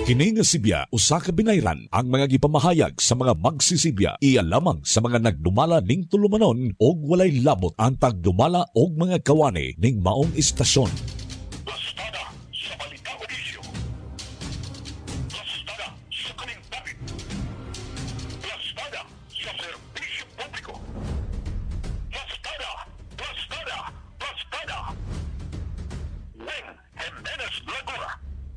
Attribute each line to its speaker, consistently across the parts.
Speaker 1: Kini nga Sibya usa ka binayran ang mga gipamahayag sa mga magsisibya iya lamang sa mga nagdumala ning tulumanon og walay labot ang tagdumala og mga kawani ning maong istasyon.
Speaker 2: Plastada sa Balitang Odisyo. Plastada sa Kalingapit. Plastada sa Serbisyo Publiko. Plastada, Plastada, Plastada. Weng Jimenez Laguna.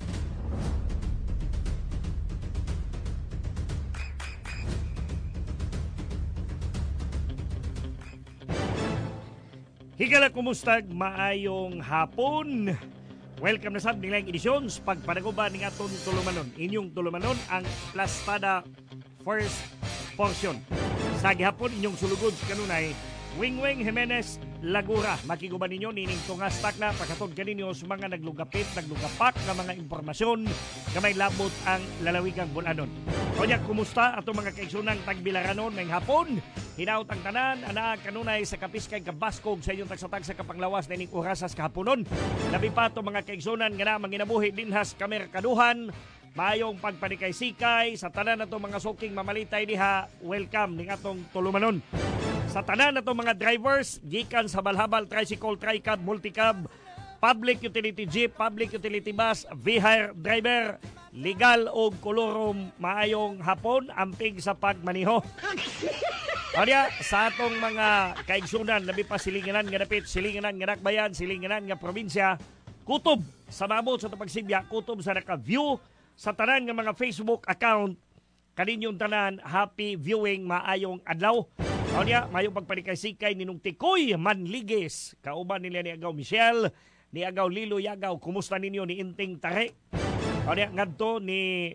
Speaker 3: Higala kumustag maayong hapon. Welcome na sa nilang edisyon sa pagpanaguban ng atong tulumanon. Inyong tulumanon ang Plastada First Portion. Sa gihapon inyong sulugod kanunay Wing Jimenez Lagura. Makiguban ninyo nining tungastak na pagkatod kaninyo sa mga naglugapit, naglugapak na mga impormasyon na may labot ang lalawigang Bulanon. Kanya, kumusta ato mga kaigsunang tagbilaranon ngayong hapon? Hinaut ang tanan, ana kanunay sa kapiskay kabaskog sa inyong tagsatag sa kapanglawas na ining orasas kahaponon. Labi pa ito mga kaigsunan nga na manginabuhi dinhas kamerkaduhan. Mayong pagpanikay-sikay sa tanan na ito mga suking mamalitay diha. Welcome ning atong tulumanon. Sa tanan na ito mga drivers, gikan sa balhabal, tricycle, tricab, multicab, public utility jeep, public utility bus, V-hire driver, legal o kolorom maayong hapon, amping sa pagmaniho. Kaya sa atong mga kaigsunan, labi pa silinganan nga dapit, silinganan nga nakbayan, silinganan nga probinsya, kutob sa mabot sa tapagsibya, kutob sa naka-view sa tanan nga mga Facebook account, kaninyong tanan, happy viewing, maayong adlaw. Kaya mayong pagpanikay-sikay ninong Tikoy Manliges, kauban nila ni Agaw Michelle, ni Agaw Lilo Yagaw, kumusta ninyo ni Inting Tare? Kaya ngadto ni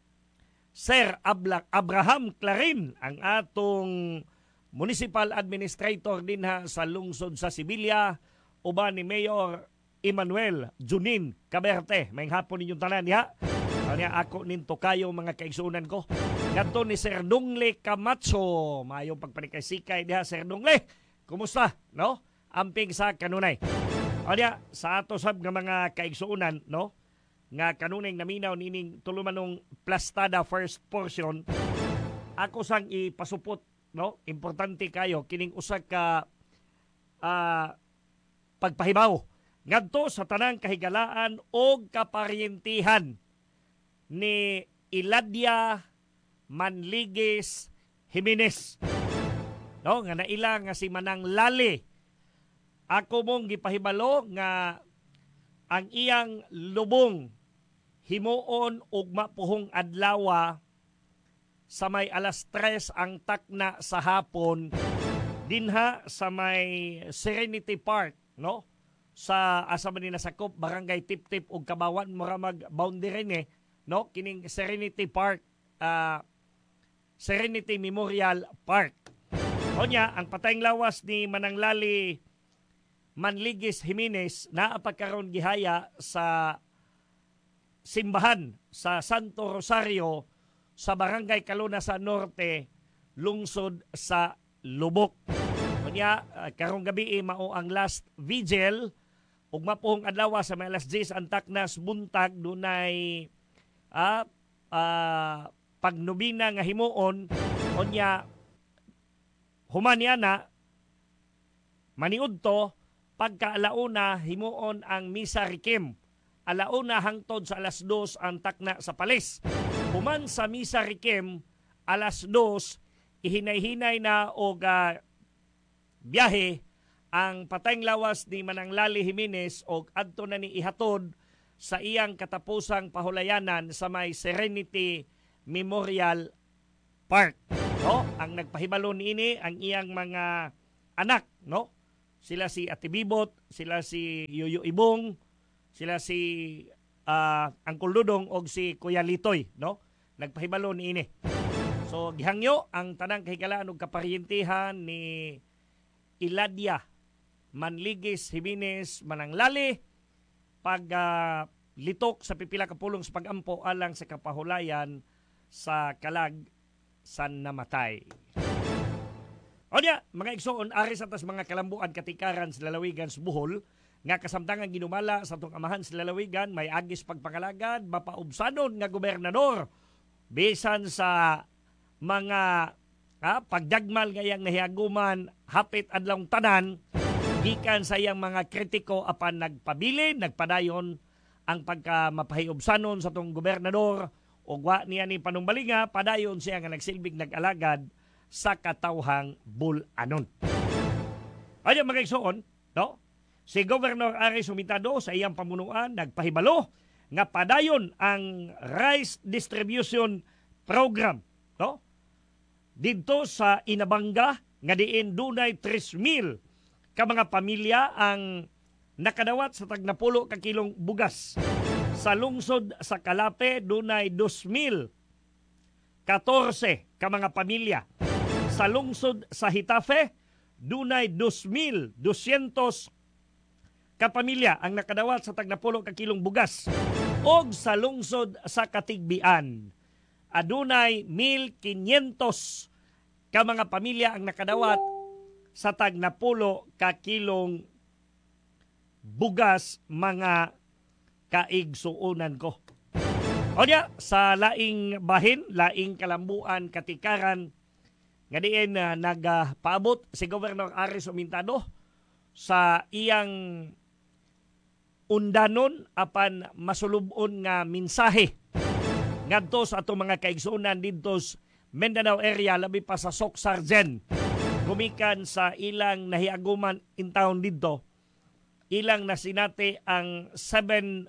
Speaker 3: Sir Abraham Clarin, ang atong municipal administrator dinha sa lungsod sa Sibilya, uban ni Mayor Emmanuel Junin Caberte. May hapon ninyong tanan niya. Kaya ako ninto kayo mga kaigsunan ko. Ngadto ni Sir Dongle Camacho, mayong pagpanikay-sikay diha Sir Dongle. Kumusta, no? Amping sa kanunay. Kaya sa ato sab nga mga kaigsunan, no? Nga kanunay naminaw nining tulumanong Plastada First Portion, ako sang ipasupot, no? Importante kayo kining usa ka pagpahibaw ngadto sa tanang kahigalaan o kaparyentihan ni Iladia Manliges Jimenez. No, nga naila nga si Manang Lali. Ako mong gipahibalo nga ang iyang lubong himuon og mapuhong adlaw sa may alas 3 ang takna sa hapon dinha sa may Serenity Park, no? Sa asa man ni nasakop barangay Tip-Tip ug Kabawan mura mag boundary ni, no? Kining Serenity Park, Serenity Memorial Park. Onya, ang patayng lawas ni Manang Lali Manliges Jimenez na pagkaron gihaya sa simbahan sa Santo Rosario sa Barangay Calona sa Norte, lungsod sa Lubok. Onya, karong gabi mao ang last vigil ug mapuhong adlaw sa may alas 10 ang taknas buntag dunay pagnubina nga himuon. Onya, human yana maniud to pagka alauna himuon ang misa rikim. Alauna hangtod sa alas 2 ang takna sa palis. Human sa misa rikim alas 2 ihinay-hinay na og biyahe ang patayng lawas ni Manang Lali Jimenez og adto na ni ihatod sa iyang katapusang pahulayanan sa may Serenity Memorial Park. No, ang nagpahibalo niini ang iyang mga anak, no? Sila si Ate Bibot, sila si Yuyo Ibong, sila si Uncle Dudong og si Kuya Litoy, no? Nagpahibalo niini. So gihangyo ang tanang kahigalaan ug kaparyentihan ni Iladia Manliges Jimenez Manang Lali pag litok sa pipila ka pulong sa pagampo alang sa kapahulayan sa kalag sa namatay. O niya, mga igsoon, aris atas mga kalambuan katikaran sa lalawigan sa Bohol, nga kasamtangan ginumala sa itong amahan sa lalawigan, may agis pagpangalagad, mapaubsanon nga gobernador bisan sa mga pagdagmal ngayang nahiaguman hapit adlong tanan gikan sa iyang mga kritiko apan nagpabilin, nagpadayon ang pagka-mapahiubsanon sa itong gobernador o wa niya ni panumbalinga, padayon siya nga nagsilbing nag-alagad sa katawhang bulanon. Ano mga igsoon, no? Si Governor Aris Humitado sa iyang pamunuan nagpahibalo nga padayon ang rice distribution program, no? Dito sa Inabanga nga diin dunay 3,000 ka mga pamilya ang nakadawat sa tagnapulo ka kilong bugas. Sa lungsod sa Calape dunay 2,014 ka mga pamilya. Sa lungsod sa Hitafe dunay 2,200 kapamilya ang nakadawat sa tagnapulo ka kilong bugas. Og sa lungsod sa Katigbian, adunay 1,500 ka mga pamilya ang nakadawat sa tagnapulo ka kilong bugas, mga kaigsuunan ko. O niya, sa laing bahin, laing kalambuan, katikaran, nga diin nagpaabot si Governor Aris Humitado sa iyang undanon apan masulubon nga mensahe ngadto sa atong mga kaigsuunan dito sa Mindanao area, labi pa sa Soc-Sargen. Gumikan sa ilang nahiaguman in town dito, ilang nasinati ang 7.8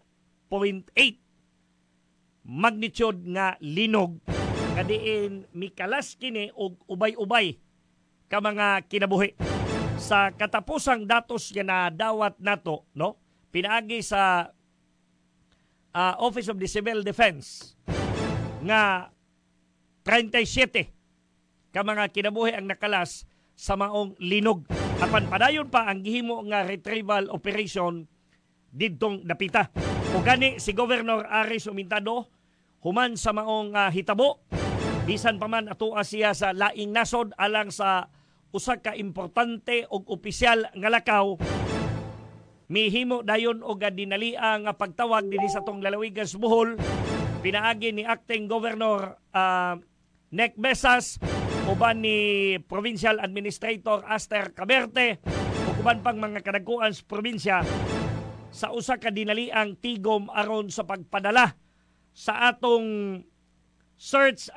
Speaker 3: magnitude nga linog kadiin mikalas kini og ubay-ubay ka mga kinabuhi. Sa katapusang datos nga nadawat nato, no? Pinaagi sa Office of the Civil Defense nga 37 ka mga kinabuhi ang nakalas sa maong linog. Apan padayon pa ang gihimo nga retrieval operation didtong dapita. O gani si Governor Aris Humitado human sa maong hitabo, bisan pa man atoa siya sa laing nasod alang sa usa ka importante og opisyal nga lakaw, mihimo dayon og dinalia nga pagtawag dinhi sa tong lalawigan sa Bohol. Pinaagi ni Acting Governor Nek Besas, uban ni Provincial Administrator Aster Caberte, ug uban pang mga kadagkuan sa probinsya sa usa ka dinaliang tigom aron sa pagpadala sa atong search,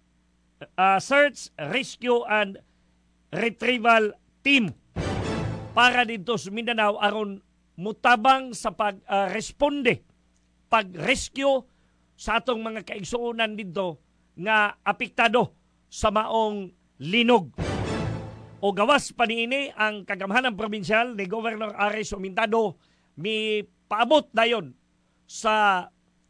Speaker 3: rescue and retrieval team para dito sa Mindanao aron mutabang sa pag-responde, pag-rescue sa atong mga kaigsuunan dito nga apektado sa maong linog. O gawas pa niini ang kagamhanang probinsyal ni Governor Aris Humitado mi paabot dayon sa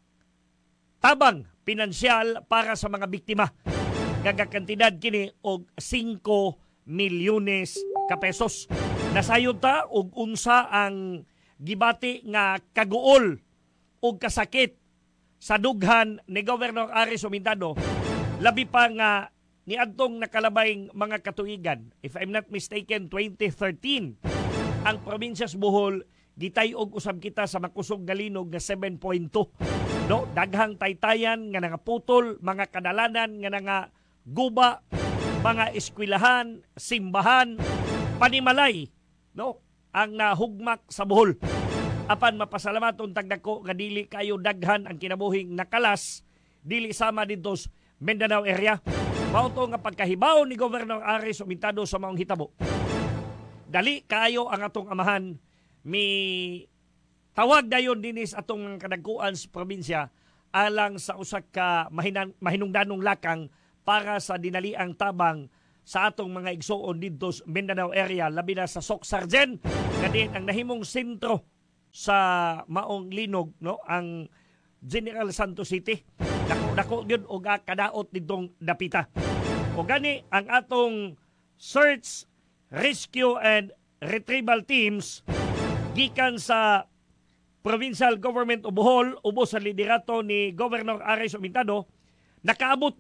Speaker 3: tabang pinansyal para sa mga biktima. Gagakantidad kini og 5 milyones ka pesos. Nasayod ta og unsa ang gibati nga kaguol og kasakit sa dughan ni Governor Aris Humitado, labi pa nga niadtong nakalabayng mga katuigan. If I'm not mistaken, 2013 ang probinsya sa Bohol gitay-og usab kita sa makusog galinog nga 7.2. No, daghang taytayan nga nangaputol, mga kadalanan nga guba, mga eskwelahan, simbahan, panimalay, no, ang nahugmak sa Bohol. Apan mapasalamatong tagdako nga dili kayo daghan ang kinabuhing nakalas dili sama dito sa Mindanao area. Mao to nga pagkahibaw ni Governor Aris Humitado sa maong hitabo. Dali kayo ang atong amahan mi tawag dayon dinis atong mga kadagkuan sa probinsya alang sa usa ka mahinungdanong lakang para sa dinaliang tabang sa atong mga igsoon dito sa Mindanao area, labi na sa Soc-Sargen nga din ang nahimong sentro sa maong linog, no, ang General Santos City. Dako gyud og kadaot ditong dapita. O gani ang atong search, rescue and retrieval teams gikan sa Provincial Government of Bohol ubos sa liderato ni Governor Aris Humitado nakaabot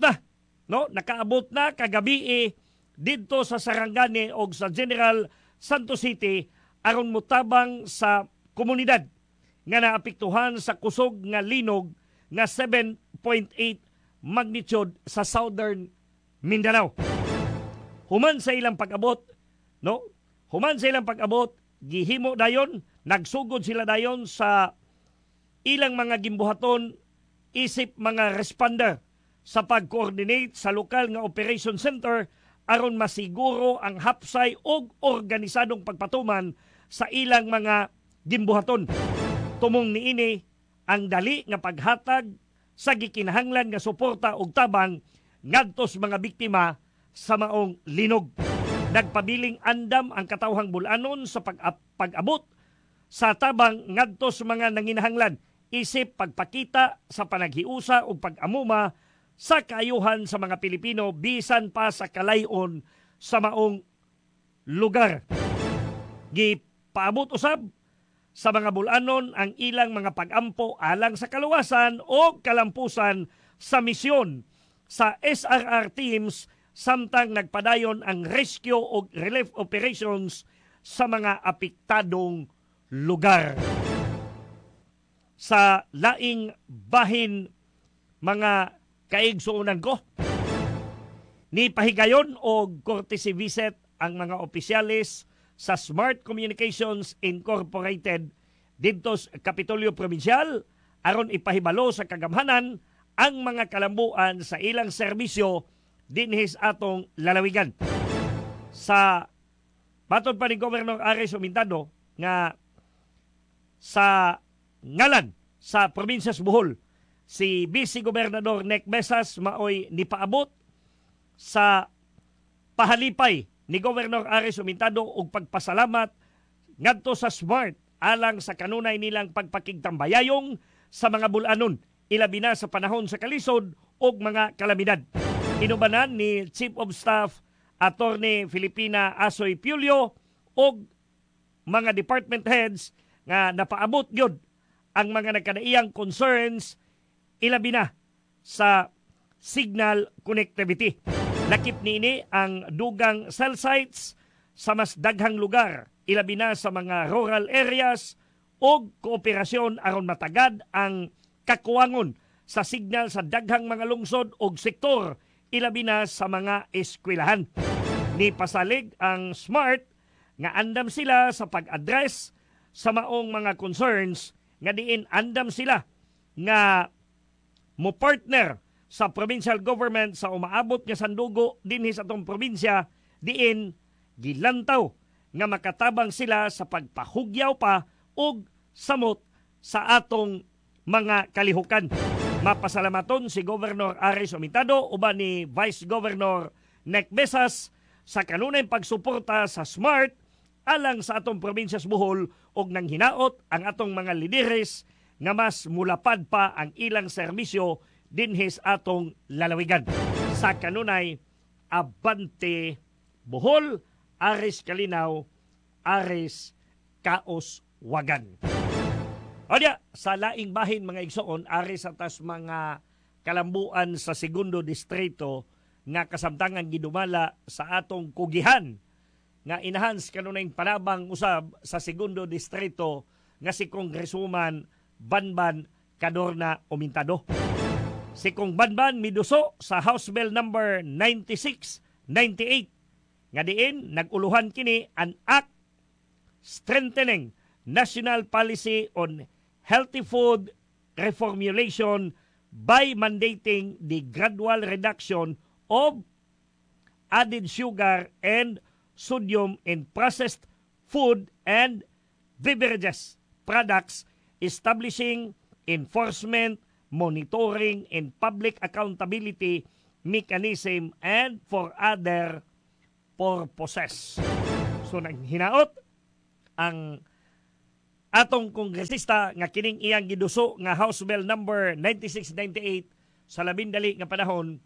Speaker 3: na kagabi didto sa Sarangani o sa General Santos City aron mutabang sa komunidad nga naapektuhan sa kusog nga linog nga 7.8 magnitude sa Southern Mindanao. Human sa ilang pag-abot, gihimo dayon, nagsugod sila dayon sa ilang mga gimbuhaton isip mga responder sa pag-coordinate sa lokal nga operation center aron masiguro ang hapsay og organisadong pagpatuman sa ilang mga gimbuhaton. Tumong niini ang dali nga paghatag sa gikinahanglan nga suporta og tabang ngadtos mga biktima sa maong linog. Nagpabiling andam ang katawhang bulanon sa pag-abot sa tabang ngadtos mga nanginahanglan isip pagpakita sa panaghiusa o pag-amuma sa kaayuhan sa mga Pilipino bisan pa sa kalayon sa maong lugar. Gipaabot usab sa mga bulanon ang ilang mga pag-ampo alang sa kaluwasan o kalampusan sa misyon sa SRR teams samtang nagpadayon ang rescue o relief operations sa mga apektadong lugar. Sa laing bahin mga kaigsuunan ko, ni pahigayon o courtesy visit ang mga opisyalis sa Smart Communications Incorporated dito sa Kapitolyo Provincial aron ipahibalo sa kagamhanan ang mga kalambuan sa ilang serbisyo dinhis atong lalawigan. Sa baton pa ni Governor Ares Humintado nga sa ngalan sa Probinsya Bohol, si Vice Gobernador Nek Besas maoy nipaabot sa pahalipay ni Governor Ares Humintado og pagpasalamat ngadto sa Smart alang sa kanunay nilang pagpakigtambayayong sa mga bulanon, ilabi na sa panahon sa kalisod og mga kalamidad. Inubanan ni Chief of Staff Attorney Filipina Asoy Pulio og mga department heads nga napaabot gyud ang mga nagkadaiyang concerns ilabi na sa signal connectivity. Lakip niini ang dugang cell sites sa mas daghang lugar, ilabi na sa mga rural areas o kooperasyon aron matagad ang kakuwangon sa signal sa daghang mga lungsod o sektor, ilabi na sa mga eskwelahan. Ni pasalig ang Smart nga andam sila sa pag-address sa maong mga concerns nga diin andam sila nga mo partner sa provincial government sa umaabot nga sandugo dinhi sa atong probinsya, diin gilantaw nga makatabang sila sa pagpahugyaw pa og samot sa atong mga kalihukan. Mapasalamaton si Governor Ares Humintado uban ni Vice Governor Nek Besas sa kanunay pagsuporta sa Smart alang sa atong probinsya sa Bohol og nang hinaot ang atong mga lideres nga mas mulapad pa ang ilang serbisyo dinhis atong lalawigan. Sa kanunay, Abante Bohol, Ares Kalinaw, Ares Kaoswagan. O diya, sa laing bahin mga igsoon, Ares atas mga kalambuan sa segundo distrito nga kasamtangan gidumala sa atong kugihan nga enhance kanunay panabang usab sa segundo distrito nga si Congresswoman Banban Cadorna Humintado. Si Kong Banban miduso sa House Bill number 9698 nga diin naguluhan kini an act strengthening national policy on healthy food reformulation by mandating the gradual reduction of added sugar and sodium in processed food and beverages products, establishing enforcement, monitoring, and public accountability mechanism and for other purposes. So nang hinaot ang atong kongresista nga kining iyang giduso nga House Bill number 9698 sa labindali nga panahon,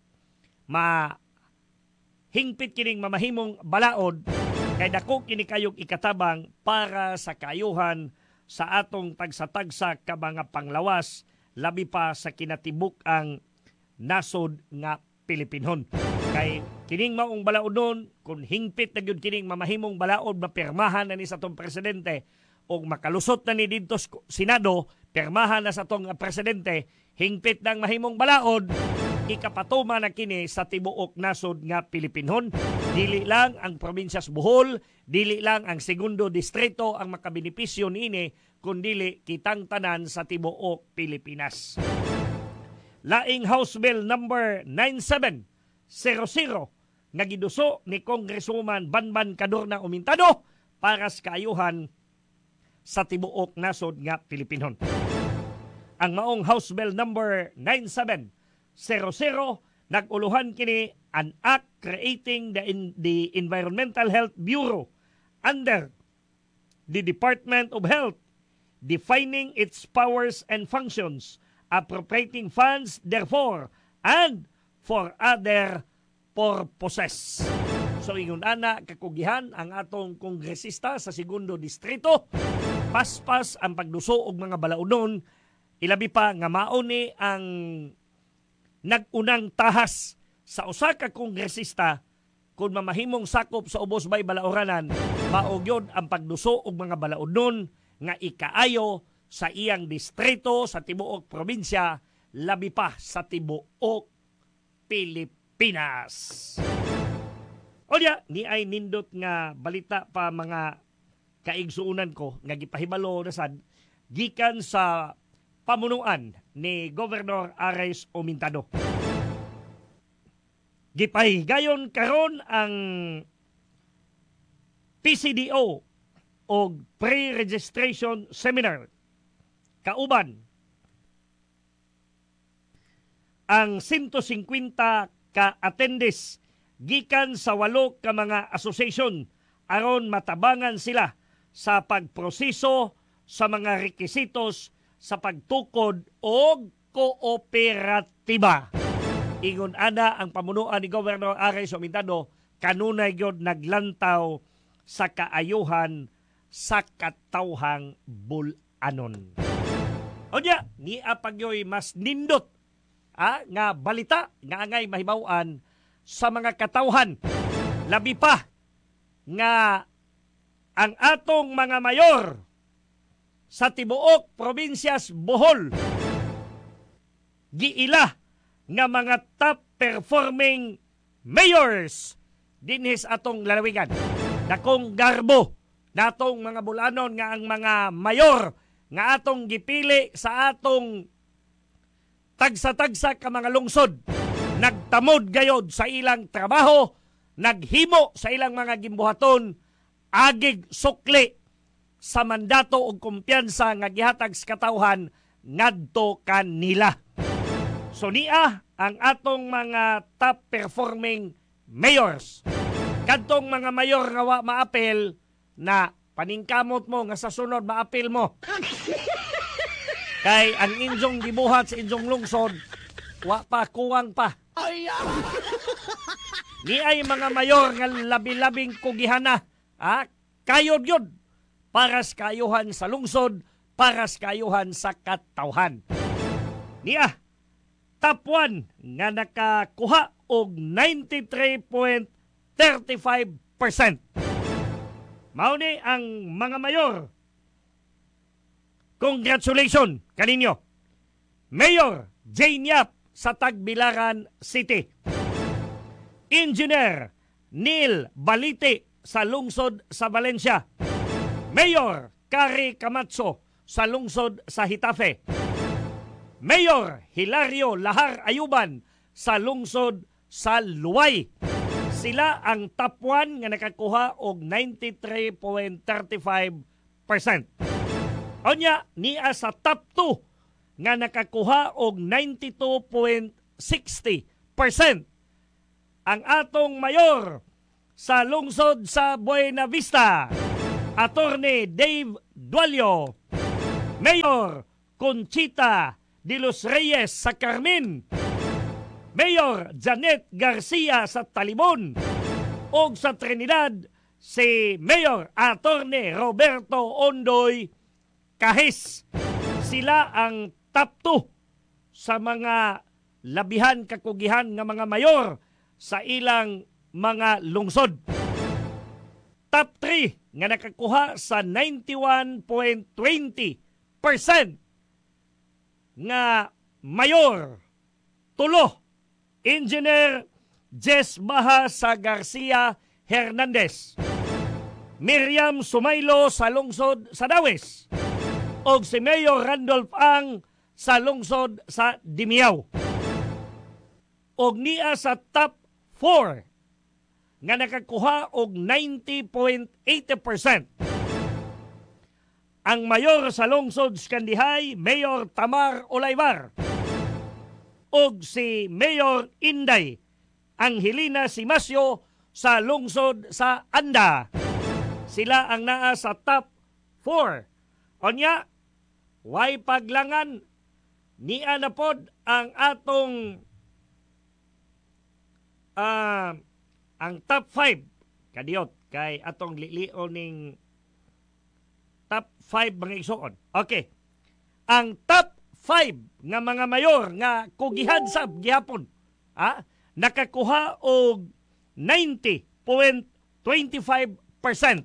Speaker 3: hingpit kining mamahimong balaod kay dako kini kayog ikatabang para sa kaayuhan sa atong tagsa-tagsa ka mga panglawas, labi pa sa kinatibuk ang nasod nga Pilipinhon. Kay kining maong balaod nun, kung hingpit na gyud kining mamahimong balaod mapirmahan na ni sa atong presidente o makalusot na ni dito Senado, pirmahan na sa tong presidente, hingpit ng mahimong balaod, ikapatuma na kini sa tibuok nasod nga Pilipinhon. Dili lang ang probinsya Bohol, dili lang ang segundo distrito ang makabenepisyo niini, kundili kitang tanan sa tibuok Pilipinas. Laing House Bill number 9700 nga giduso ni Congresswoman Banban Cadorna Humintado para sa kaayuhan sa tibuok nasod nga Pilipinhon. Ang maong House Bill number 9700 nag-uluhan kini an act creating the Environmental Health Bureau under the Department of Health, defining its powers and functions, appropriating funds therefore and for other purposes. So ingon ana kakugihan ang atong kongresista sa segundo distrito, paspas ang pagduso og mga balaunon, ilabi pa nga mao ni ang nag-unang tahas sa usa ka kongresista kung mamahimong sakop sa ubos bay balaoranan, mao gyud ang pagduso og mga balaunon nga ikaayo sa iyang distrito sa tibuok probinsya, labi pa sa tibuok Pilipinas. Onya, ni ay nindot nga balita pa mga kaigsuunan ko nga gipahibalo na sad gikan sa pamunuan ni Governor Ares Humintado. Gipahigayon karon ang PCDO o pre-registration seminar. Kauban ang 150 ka attendees gikan sa 8 ka mga association aron matabangan sila sa pagproseso sa mga requisitos sa pagtukod o kooperatiba. Ingon ana ang pamunuan ni Governor Ares Humintado, kanunay gyud naglantaw sa kaayuhan sa katawhang bulanon. Onya, ni apagyoy mas nindot nga balita nga angay mahibaw-an sa mga katawhan. Labi pa nga ang atong mga mayor sa tibuok probinsyas Bohol giila nga mga top performing mayors dinhis atong lalawigan. Dakong garbo natong mga bulanon nga ang mga mayor nga atong gipili sa atong tagsa-tagsa ka mga lungsod, nagtamod gayod sa ilang trabaho, naghimo sa ilang mga gimbuhaton, agig sukli sa mandato o kumpiyansa nga gihatag sa katawhan ngadto kanila. So niya ang atong mga top performing mayors. Kadtong mga mayor nga wa maapel na paningkamot mo nga sa sunod maapil mo. Kay ang inyong gibuhat sa inyong lungsod, wa pa, kuwang pa. Ni ay mga mayor nga labi-labing kugihana, kayod yun, para sa kayuhan sa lungsod, para sa kayuhan sa katawhan. Niya, top 1 nga nakakuha og 93.35%. Mao ni ang mga mayor. Congratulations kaninyo. Mayor Jane Yap sa Tagbilaran City. Engineer Neil Balite sa lungsod sa Valencia. Mayor Kari Camacho sa lungsod sa Hitafe. Mayor Hilario Lahar Ayuban sa lungsod sa Luway. Sila ang top 1 nga nakakuha og 93.35%. Onya, niya sa top 2 nga nakakuha og 92.60%. Ang atong mayor sa lungsod sa Buena Vista, Attorney Dave Dualio. Mayor Conchita de los Reyes sa Carmen. Mayor Janet Garcia sa Talibon. Og sa Trinidad, si Mayor Attorney Roberto Ondoy Kahis. Sila ang top 2 sa mga labihan kakugihan nga mga mayor sa ilang mga lungsod. Top top 3 nga nakakuha sa 91.20% nga mayor. Tulo, Engineer Jess Baha sa Garcia Hernandez, Miriam Sumaylo sa lungsod sa Dawes, o si Mayor Randolph Ang sa lungsod sa Dimiao. Og niya sa top 4 nga nakakuha og 90.80%. Ang mayor sa lungsod Skandihay, Mayor Tamar Olaybar, og si Mayor Inday Angelina Simasio sa lungsod sa Anda. Sila ang naa sa top 4. Onya, way paglangan, niya na pod ang atong ang top 5 kadiyot kay atong lilion ning top 5 mga igsoon. Okay. Ang top 5 nga mga mayor nga kugihan sa gihapon, nakakuha og 90.25%.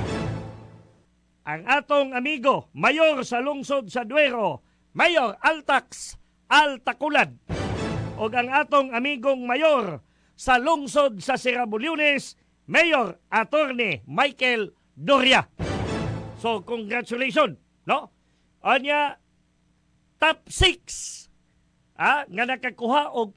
Speaker 3: Ang atong amigo mayor sa lungsod sa Duero, Mayor Altax Altaculad, og ang atong amigong mayor sa lungsod sa Sierra-Bulyones, Mayor Attorney Michael Doria. So, congratulations, no? Anya, top 6, nga nakakuha og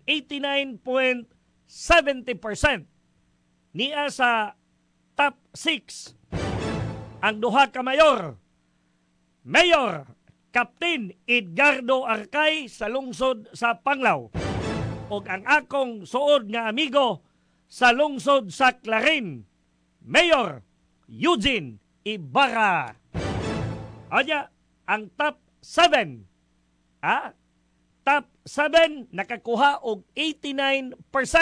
Speaker 3: 89.70%. Niya sa top 6, ang duha ka mayor, Mayor Captain Edgardo Arcay sa lungsod sa Panglao, o ang akong suod nga amigo sa lungsod sa Clarin, Mayor Eugene Ibarra. Anya, ang top 7, top 7 nakakuha og 89%.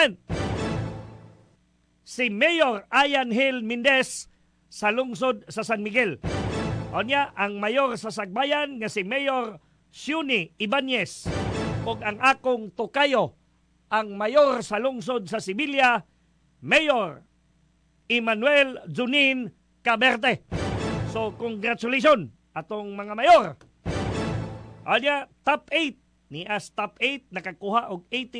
Speaker 3: Si Mayor Ayan Hill Mendez sa lungsod sa San Miguel. Anya, ang mayor sa Sagbayan nga si Mayor Shuni Ibanez, o ang akong tokayo, ang mayor sa lungsod sa Sibilya, Mayor Emmanuel Junin Caberte. So, congratulations atong mga mayor. Anya, top 8. Ni as top 8, nakakuha og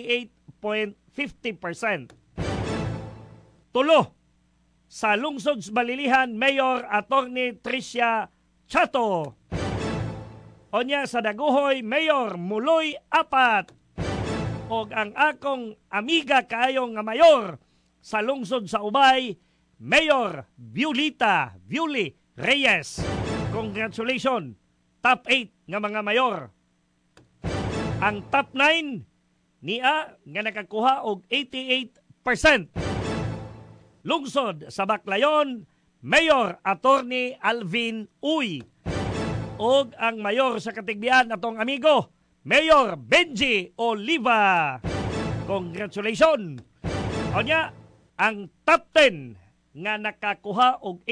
Speaker 3: 88.50%. Tulo, sa lungsod sa Balilihan, Mayor Attorney Tricia Chato. Onya, sa Daguhoy, Mayor Muloy Apat. O ang akong amiga kaayo nga mayor sa lungsod sa Ubay, Mayor Violita Violi Reyes. Congratulations, top 8 nga mga mayor. Ang top 9 niya nga nakakuha og 88%. Lungsod sa Baclayon, Mayor Attorney Alvin Uy. O ang mayor sa Katigbian atong amigo, Mayor Benji Oliva. Congratulations. Onya, ang top 10 nga nakakuha og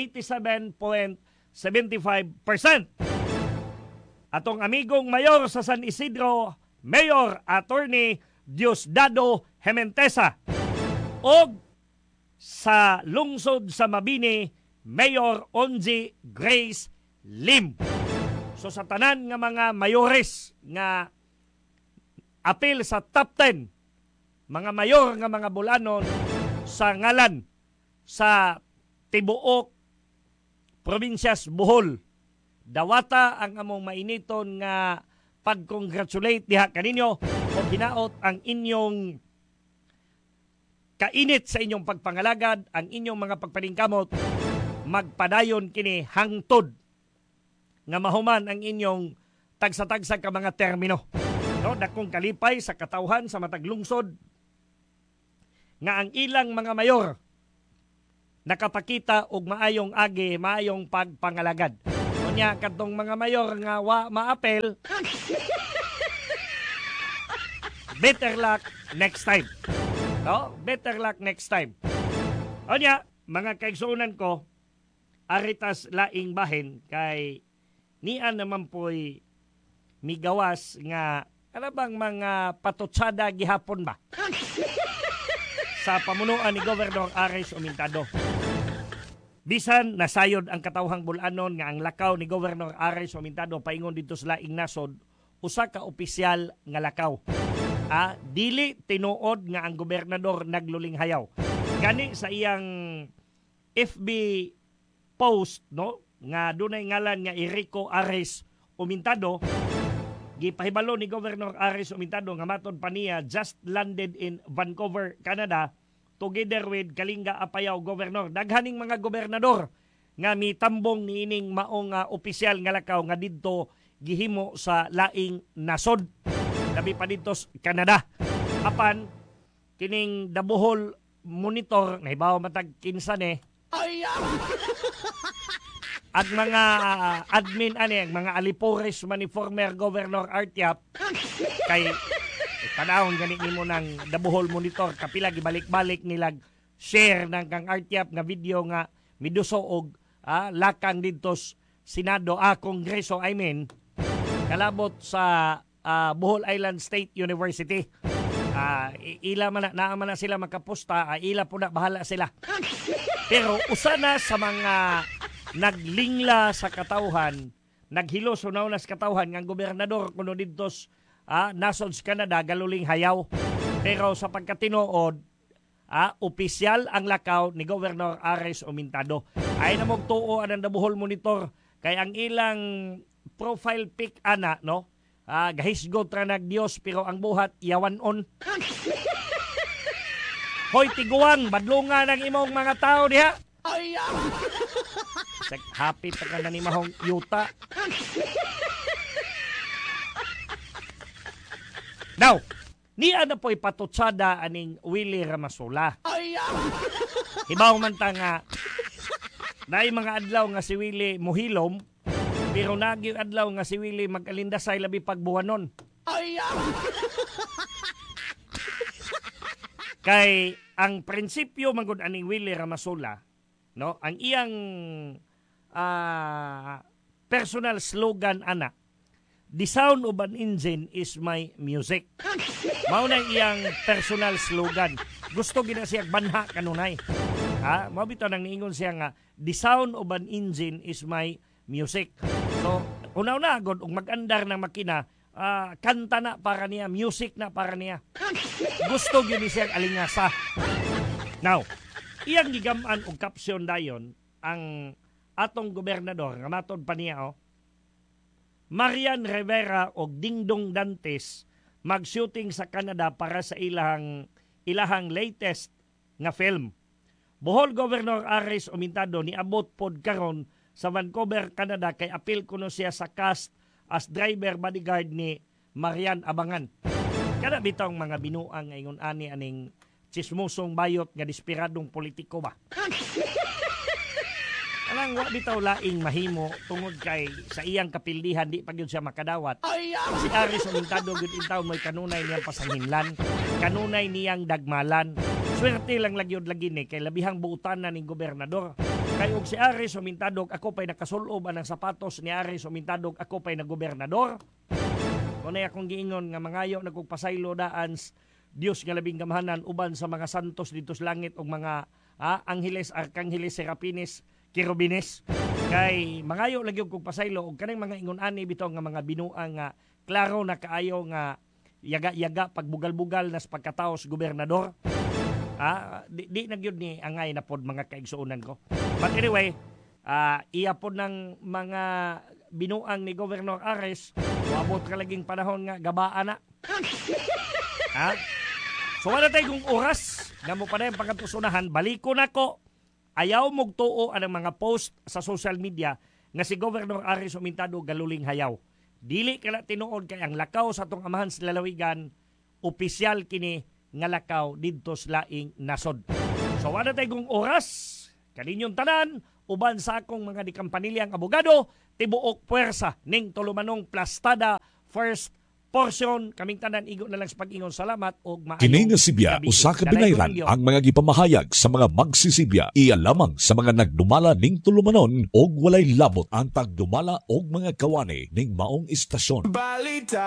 Speaker 3: 87.75%. Atong amigong mayor sa San Isidro, Mayor Attorney Diosdado Hementesa. O sa lungsod sa Mabini, Mayor Onji Grace Lim. So sa tanan nga mga mayores nga apil sa top 10, mga mayor nga mga bulanon sa ngalan sa tibuok probinsyas Bohol, dawata ang among mainiton nga pag-congratulate diha kaninyo o hinaot ang inyong kainit sa inyong pagpangalagad, ang inyong mga pagpaningkamot, magpadayon kini hangtod nga mahuman ang inyong tagsa-tagsa ka mga termino. No, dakong kalipay sa katawhan sa matag lungsod nga ang ilang mga mayor nakapakita og maayong agi, maayong pagpangalagad. Unya kadtong mga mayor nga wa maapel, better luck next time. No, better luck next time. Unya, mga kaigsuunan ko, aritas laing bahin kay niya naman po'y migawas nga ano bang mga patutsada gihapon ba sa pamunuan ni Governor Ares Umintado. Bisan nasayod ang katawhang bulanon nga ang lakaw ni Governor Ares Humintado paingon dito sa laing nasod, usa ka opisyal nga lakaw. Dili tinuod nga ang gobernador nagluling hayaw. Gani sa iyang FB post, no, nga dunay ngalan nga Erico Ares Humintado, gipahibalo ni Governor Ares Humintado nga matud pa niya just landed in Vancouver, Canada, together with Kalinga Apayao Governor. Daghaning mga gobernador nga mitambong niining maong opisyal nga lakaw nga didto gihimo sa laing nasod. Labi pa dito sa Canada. Apan kining The Bohol Monitor nahibaw matag kinsan at mga admin mga alipores man ni former Governor Artiap kay tanawon gani nimo ng The Bohol Monitor kapila gibalik-balik nilag share ng kang Artiap nga video nga miduso og lakang didto Senado Kongreso kalabot sa Bohol Island State University. Ila man na sila makaposta, ila po na bahala sila. Pero usa na sa mga naglingla sa katawhan, naghilo sunaw na sa katawhan nga gobernador kuno didto nasod sa Canada galuling hayaw. Pero sa pagkatinuod, opisyal ang lakaw ni Governor Ares Humintado. Ay na magtuo ang The Bohol Monitor kay ang ilang profile pic no? Gahisgot ra nagdios pero ang buhat yawanon. Hoy tiguang, badlungan ang imong mga tao diha. Happy pa ka na ni mahong yuta. Now, niya na po'y patutsada aning Willie Ramasola. Hibaw man ta nga na mga adlaw nga si Willie muhilom, pero nagyo adlaw nga si Willie mag-alindasay labi pagbuhanon. Kay ang prinsipyo magud aning Willie Ramasola, no, ang iyang personal slogan the sound of an engine is my music. Mao na iyang personal slogan. Gusto gina siya banha kanunay. Mao bitaw nang niingon siya nga the sound of an engine is my music. So, unaw-na agad og mag-andar ng makina, kanta na para niya, music na para niya. Gusto gyud siyang alingasa. Now, iyang gigaman og caption dayon ang atong gobernador nga matod pa niya Marian Rivera og Dingdong Dantes mag-shooting sa Canada para sa ilahang latest nga film. Bohol Governor Ares Humintado niabot pod karon sa Vancouver, Canada kay apil kuno siya sa cast as driver bodyguard ni Marian Abangan. Kada bitong mga binuang ngayon aning chismosong bayot nga despiradong politiko ba. Alang wa bitaw laing mahimo tungod kay sa iyang kapildihan di pa gyud siya makadawat. Si Ares Humintado gyud intaw may kanunay niyang pasanghinlan, kanunay niyang dagmalan. Swerte lang lagyod lagi ni kay labihang buutan na ning gobernador. Kay og si Ares Humintado ako pay nakasulob anang sapatos ni Ares Humintado ako pay nagobernador. Kunay akong giingon nga mangayo nagpasaylo daan Dios nga labing gamahanan uban sa mga santos dito sa langit og mga angheles, arkangeles, serapines, kirubines. Kay mangayo lagi og pasaylo og kanang mga ingon ani bitaw nga mga binuang nga klaro na kaayo nga yaga-yaga pagbugal-bugal na sa pagkatao sa gobernador. Di na gyud ni angay na pod mga kaigsuonan ko. But anyway, iya pod ng mga binuang ni Governor Ares, wabot ka laging panahon nga gabaan na. So wala tayo kung oras na mo pa na yung pagkatusunahan, baliko na ko. Ayaw mong tuo ang mga post sa social media nga si Governor Ares Humintado galuling hayaw. Dili kala tinuod kay ang lakaw sa atong amahan sa lalawigan, opisyal kini nga lakaw didto sa laing nasod. So wala tayo kung oras, kaninyong tanan, uban sa akong mga dikampanilyang abogado, tibuok puwersa ning tulumanong plastada first portion. Kaming tanan igo na lang sa pag-ingon. Salamat og maayong
Speaker 1: Kini nga sibya usa ka binayran ang mga gipamahayag sa mga magsisibya iya lamang sa mga nagdumala ning tulumanon og walay labot ang pagdumala og mga kawani ning maong istasyon.